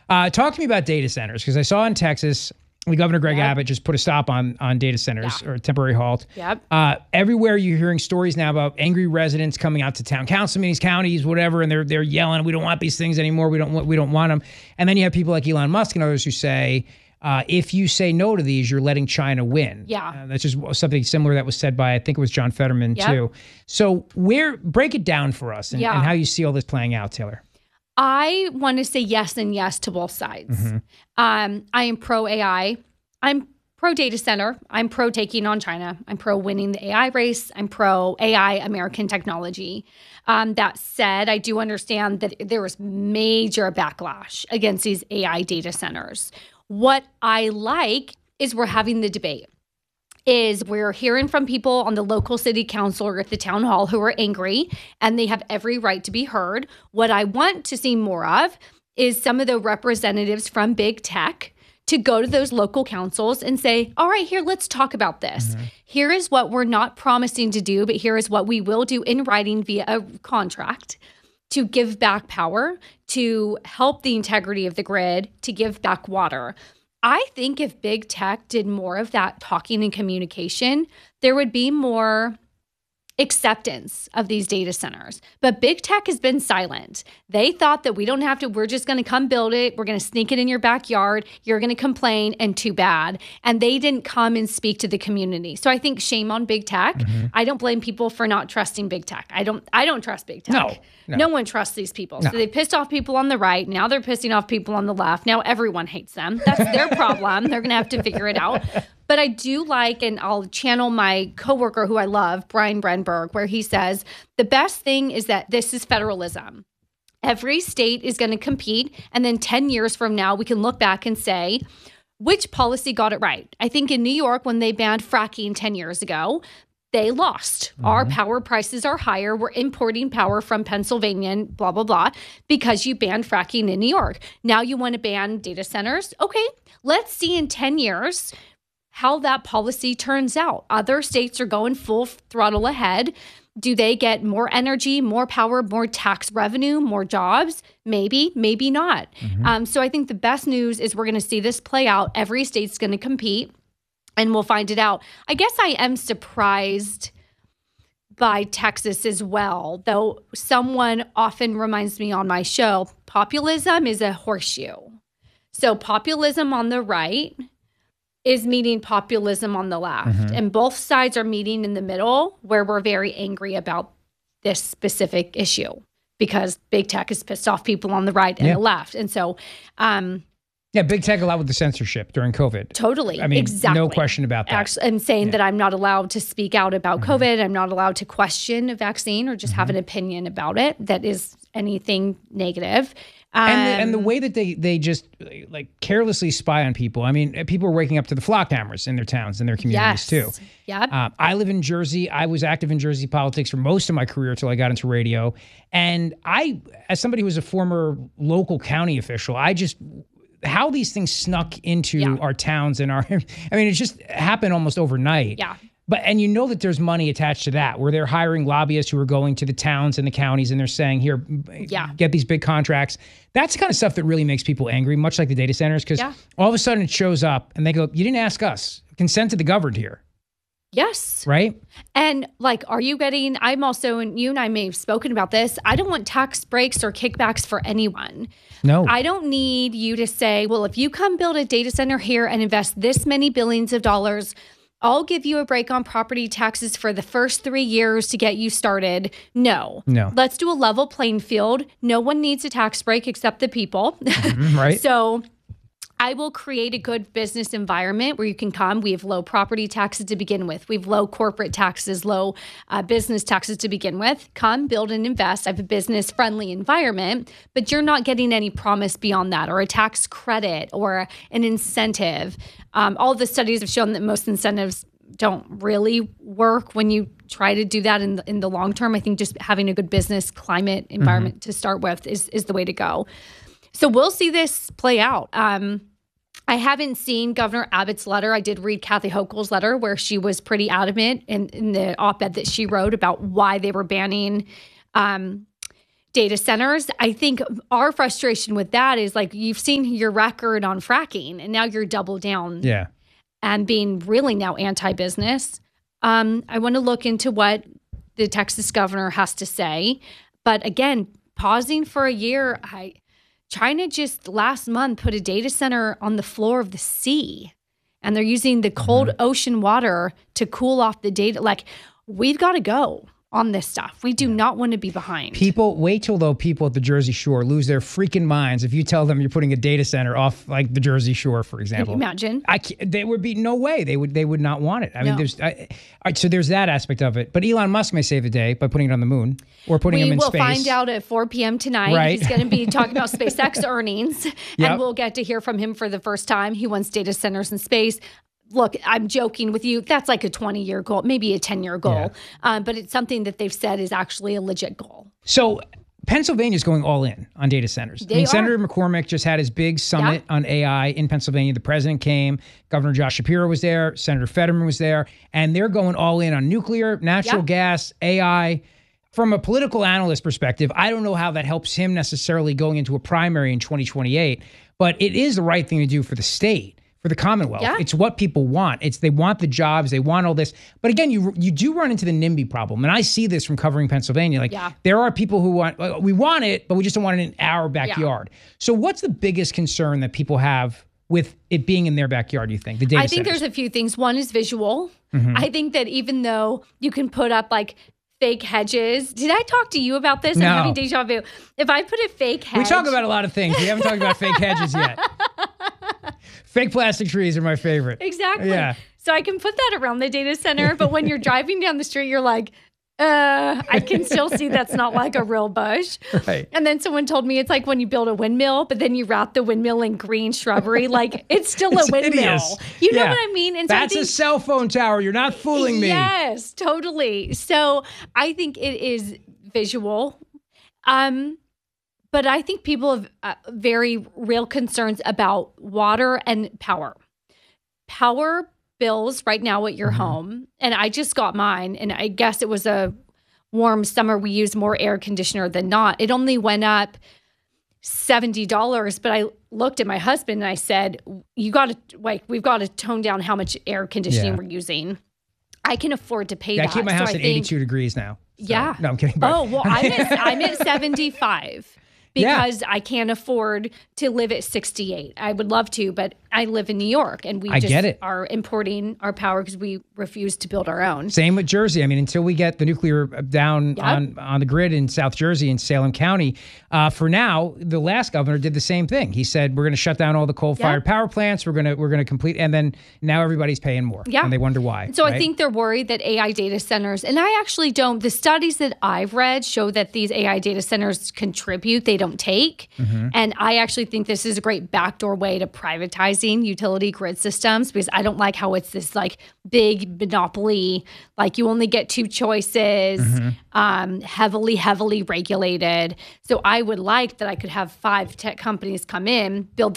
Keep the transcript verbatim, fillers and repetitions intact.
Uh, talk to me about data centers, because I saw in Texas, Governor Greg yep. Abbott just put a stop on on data centers yeah. or a temporary halt. Yep. Uh, everywhere you're hearing stories now about angry residents coming out to town council meetings, counties, whatever, and they're they're yelling, "We don't want these things anymore. We don't want we don't want them." And then you have people like Elon Musk and others who say, uh, "If you say no to these, you're letting China win." Yeah. Uh, that's just something similar that was said by I think it was John Fetterman yep. too. So where break it down for us and, yeah. and how you see all this playing out, Taylor. I want to say yes and yes to both sides. Mm-hmm. Um, I am pro A I. I'm pro data center. I'm pro taking on China. I'm pro winning the A I race. I'm pro A I American technology. Um, that said, I do understand that there was major backlash against these A I data centers. What I like is we're having the debate. Is we're hearing from people on the local city council or at the town hall who are angry, and they have every right to be heard. What I want to see more of is some of the representatives from big tech to go to those local councils and say, all right, here, let's talk about this. Mm-hmm. Here is what we're not promising to do, but here is what we will do in writing via a contract to give back power, to help the integrity of the grid, to give back water. I think if big tech did more of that talking and communication, there would be more acceptance of these data centers. But big tech has been silent. They thought that we don't have to, we're just going to come build it. We're going to sneak it in your backyard. You're going to complain, and too bad. And they didn't come and speak to the community. So I think shame on big tech. Mm-hmm. I don't blame people for not trusting big tech. I don't, I don't trust big tech. No, no. no one trusts these people. No. So they pissed off people on the right. Now they're pissing off people on the left. Now everyone hates them. That's their problem. They're going to have to figure it out. But I do like, and I'll channel my coworker who I love, Brian Brenberg, where he says, the best thing is that this is federalism. Every state is going to compete. And then ten years from now, we can look back and say, which policy got it right? I think in New York, when they banned fracking ten years ago, they lost. Mm-hmm. Our power prices are higher. We're importing power from Pennsylvania and blah, blah, blah, because you banned fracking in New York. Now you want to ban data centers? Okay, let's see in ten years how that policy turns out. Other states are going full throttle ahead. Do they get more energy, more power, more tax revenue, more jobs? Maybe, maybe not. Mm-hmm. Um, so I think the best news is we're going to see this play out. Every state's going to compete, and we'll find it out. I guess I am surprised by Texas as well, though someone often reminds me on my show, populism is a horseshoe. So populism on the right is meeting populism on the left. Mm-hmm. And both sides are meeting in the middle, where we're very angry about this specific issue because big tech has pissed off people on the right and yeah. the left. And so, um, yeah, big tech allowed with the censorship during COVID. Totally. I mean, exactly. no question about that. Actually, and saying yeah. that I'm not allowed to speak out about mm-hmm. COVID. I'm not allowed to question a vaccine or just mm-hmm. have an opinion about it that is anything negative. Um, and, the, and the way that they, they just like carelessly spy on people. I mean, people are waking up to the flock cameras in their towns and their communities yes. too. Yep. Uh, I live in Jersey. I was active in Jersey politics for most of my career until I got into radio. And I, as somebody who was a former local county official, I just, how these things snuck into yeah. our towns and our, I mean, it just happened almost overnight. Yeah. But, and you know that there's money attached to that, where they're hiring lobbyists who are going to the towns and the counties and they're saying, here, yeah. get these big contracts. That's the kind of stuff that really makes people angry, much like the data centers, because yeah. all of a sudden it shows up and they go, you didn't ask us. Consent to the governed here. Yes. Right? And like, are you getting, I'm also, and you and I may have spoken about this, I don't want tax breaks or kickbacks for anyone. No. I don't need you to say, well, if you come build a data center here and invest this many billions of dollars, I'll give you a break on property taxes for the first three years to get you started. No. No. Let's do a level playing field. No one needs a tax break except the people. Mm-hmm, right. So I will create a good business environment where you can come. We have low property taxes to begin with. We have low corporate taxes, low uh, business taxes to begin with. Come, build and invest. I have a business-friendly environment, but you're not getting any promise beyond that, or a tax credit or an incentive. Um, all of the studies have shown that most incentives don't really work when you try to do that in the, in the long term. I think just having a good business climate environment mm-hmm. to start with is, is the way to go. So we'll see this play out. Um, I haven't seen Governor Abbott's letter. I did read Kathy Hochul's letter where she was pretty adamant in, in the op-ed that she wrote about why they were banning um, data centers. I think our frustration with that is like you've seen your record on fracking and now you're double down Yeah. and being really now anti-business. Um, I want to look into what the Texas governor has to say. But again, pausing for a year, I China just last month put a data center on the floor of the sea, and they're using the cold mm-hmm. ocean water to cool off the data. Like, we've got to go on this stuff. We do not want to be behind. People, wait till though people at the Jersey Shore lose their freaking minds if you tell them you're putting a data center off like the Jersey Shore, for example. Can you imagine? I can't, there would be no way they would they would not want it. I no. mean, there's I, all right, so there's that aspect of it. But Elon Musk may save the day by putting it on the moon or putting we him in space. We will find out at four p.m. tonight. Right. He's going to be talking about SpaceX earnings, and yep. we'll get to hear from him for the first time. He wants data centers in space. Look, I'm joking with you. That's like a twenty-year goal, maybe a ten-year goal. Yeah. Um, but it's something that they've said is actually a legit goal. So Pennsylvania's going all in on data centers. They I mean, are. Senator McCormick just had his big summit yeah. on A I in Pennsylvania. The president came. Governor Josh Shapiro was there. Senator Fetterman was there. And they're going all in on nuclear, natural yeah. gas, A I. From a political analyst perspective, I don't know how that helps him necessarily going into a primary in twenty twenty-eight. But it is the right thing to do for the state. For the Commonwealth. Yeah. It's what people want. It's they want the jobs, they want all this. But again, you you do run into the NIMBY problem. And I see this from covering Pennsylvania. Like yeah. there are people who want, we want it, but we just don't want it in our backyard. Yeah. So what's the biggest concern that people have with it being in their backyard, you think? The data I think centers? There's a few things. One is visual. Mm-hmm. I think that even though you can put up like fake hedges. Did I talk to you about this? No. I'm having deja vu. If I put a fake hedge. We talk about a lot of things. We haven't talked about fake hedges yet. Fake plastic trees are my favorite. Exactly. Yeah. So I can put that around the data center, but when you're driving down the street, you're like, uh, I can still see that's not like a real bush. Right. And then someone told me it's like when you build a windmill, but then you wrap the windmill in green shrubbery. Like it's still it's a windmill. hideous. You know yeah. what I mean? And so that's I think, a cell phone tower. You're not fooling me. Yes, totally. So I think it is visual. Um, but I think people have uh, very real concerns about water and power. Power bills right now at your mm-hmm. home, and I just got mine, and I guess it was a warm summer. We use more air conditioner than not. It only went up seventy dollars, but I looked at my husband and I said, you got to, like, we've got to tone down how much air conditioning yeah. we're using. I can afford to pay yeah, that. I keep my house so at think, eighty-two degrees now. So. Yeah. No, I'm kidding. But. Oh, well, I'm at, I'm at seventy-five. Because yeah. I can't afford to live at sixty-eight. I would love to, but I live in New York, and we I just get it. are importing our power because we refuse to build our own. Same with Jersey. I mean, until we get the nuclear down yep. on, on the grid in South Jersey and Salem County, uh, for now, the last governor did the same thing. He said, we're going to shut down all the coal-fired yep. power plants. We're going to we're going to complete, and then now everybody's paying more. Yeah. And they wonder why. So right? I think they're worried that A I data centers, and I actually don't, the studies that I've read show that these A I data centers contribute, they don't take. Mm-hmm. And I actually think this is a great backdoor way to privatizing utility grid systems, because I don't like how it's this like big monopoly, like you only get two choices, mm-hmm. um, heavily, heavily regulated. So I would like that I could have five tech companies come in, build